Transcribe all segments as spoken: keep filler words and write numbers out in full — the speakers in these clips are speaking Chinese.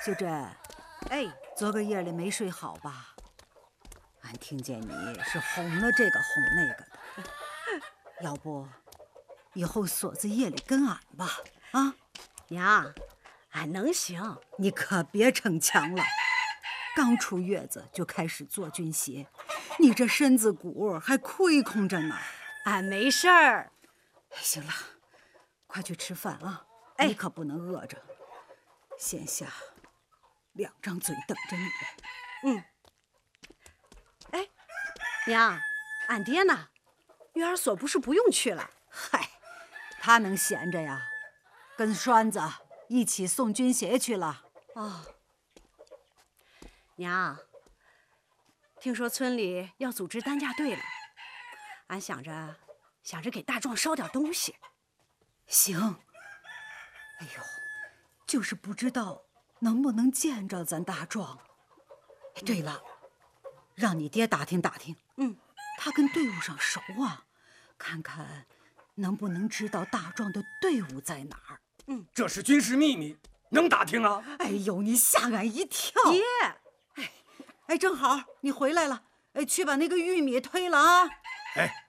秀珍， 哎， 昨个夜里没睡好吧？俺听见你是哄了这个哄那个的，要不以后锁子夜里跟俺吧？啊， 娘，俺能行。 你可别逞强了，刚出月子就开始做军鞋，你这身子骨还亏空着呢。 俺没事儿。 行了，快去吃饭啊！ 哎， 你可不能饿着，闲下两张嘴等着你。 嗯。哎，娘，俺爹呢？育儿所不是不用去了？ 嗨，他能闲着呀？跟栓子一起送军鞋去了。 哦，娘，听说村里要组织担架队了，俺想着想着给大壮捎点东西。 行。哎呦，就是不知道能不能见着咱大壮。哎，对了，让你爹打听打听， 嗯， 他跟队伍上熟啊，看看能不能知道大壮的队伍在哪儿。 嗯， 这是军事秘密，能打听啊？ 哎呦，你吓俺一跳！ 爹， 哎，哎，正好你回来了，哎，去把那个玉米推了啊！ 哎，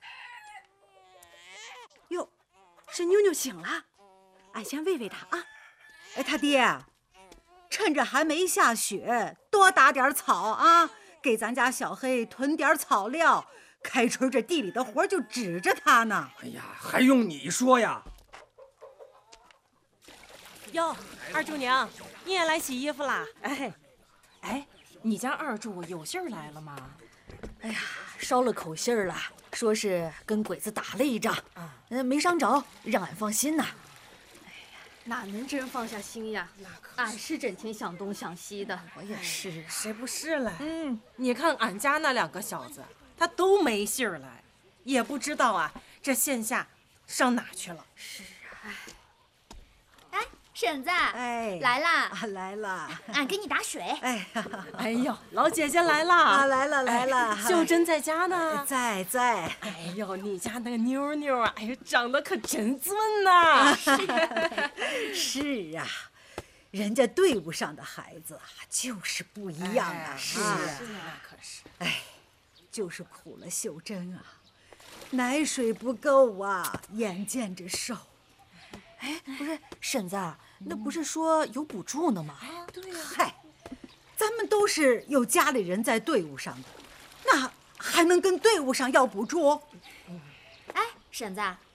哟，是妞妞醒了，俺先喂喂她啊。 哎，他爹，趁着还没下雪，多打点草啊，给咱家小黑囤点草料。开春这地里的活就指着他呢。 哎呀，还用你说呀？ 哟，二柱娘，你也来洗衣服啦？ 哎， 哎，你家二柱有信儿来了吗？ 哎呀，捎了口信儿了，说是跟鬼子打了一仗，啊，呃，没伤着，让俺放心呐。 哎呀，哪能真放下心呀？俺是整天想东想西的。 我也是， 谁不是嘞？嗯，你看俺家那两个小子，他都没信儿来，也不知道啊，这线下上哪去了？ 是啊。哎，婶子， 哎， 来啦！ 啊，来了， 俺给你打水。 哎， 哎呦，老姐姐来啦！ 啊，来了来了。 哎、秀珍在家呢？ 在在。 哎呦，你家那个妞妞啊，哎呦，长得可真俊呐！ 是啊，人家队伍上的孩子啊，就是不一样啊。 哎、是啊， 是那可是。 哎，就是苦了秀珍啊，奶水不够啊，眼见着瘦。 哎，不是婶子，那不是说有补助呢吗？ 啊，对呀。 嗨，咱们都是有家里人在队伍上的，那还能跟队伍上要补助？ 哎，婶子，